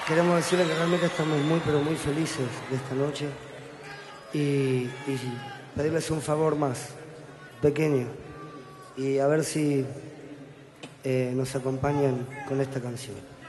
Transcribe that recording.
Queremos decirle que realmente estamos muy, pero muy felices de esta noche y pedirles un favor más, pequeño, y a ver si nos acompañan con esta canción.